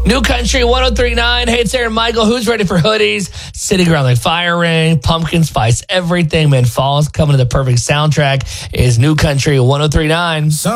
New Country 1039. Hey, it's Aaron Michael. Who's ready for hoodies? Sitting around like fire ring, pumpkin spice, everything, man. Fall's coming to the perfect soundtrack is New Country 1039.